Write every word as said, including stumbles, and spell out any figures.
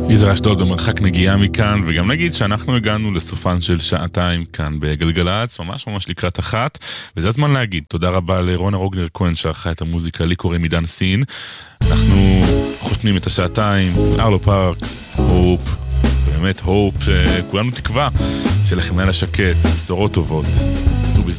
יזהר אשדוד במרחק נגיעה מכאן, וגם נגיד שאנחנו הגענו לסופן של שעתיים כאן בגלגלץ, ממש ממש לקראת אחת, וזה הזמן להגיד תודה רבה לרונה רוגנר כהן שערכה את המוזיקה, לי קוראים עידן סין. אנחנו חותמים את השעתיים, ארלו פארקס, הופ, באמת הופ, כולנו תקווה שלכם לילה שקט, בשורות טובות.